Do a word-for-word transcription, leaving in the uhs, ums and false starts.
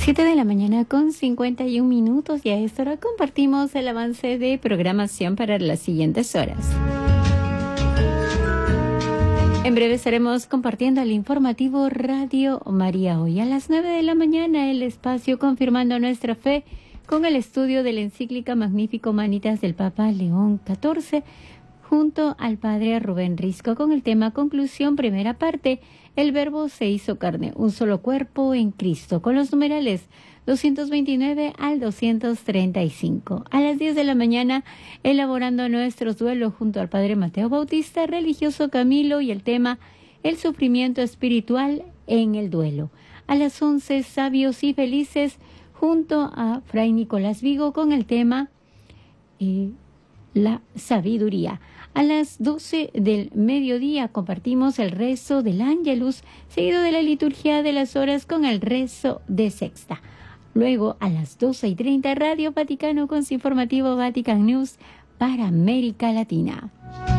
siete de la mañana con cincuenta y un minutos y a esta hora compartimos el avance de programación para las siguientes horas. En breve estaremos compartiendo el informativo Radio María. Hoy a las nueve de la mañana el espacio Confirmando Nuestra Fe con el estudio de la encíclica Magnifico Humanitas del Papa León catorce junto al Padre Rubén Risco con el tema Conclusión, primera parte. El Verbo se hizo carne, un solo cuerpo en Cristo, con los numerales doscientos veintinueve al doscientos treinta y cinco. A las diez de la mañana, elaborando nuestros duelos junto al Padre Mateo Bautista, religioso Camilo, y el tema El sufrimiento espiritual en el duelo. A las once, Sabios y Felices, junto a Fray Nicolás Vigo, con el tema eh, La sabiduría. A las doce del mediodía compartimos el rezo del Ángelus, seguido de la liturgia de las horas con el rezo de sexta. Luego, a las doce y treinta, Radio Vaticano con su informativo Vatican News para América Latina.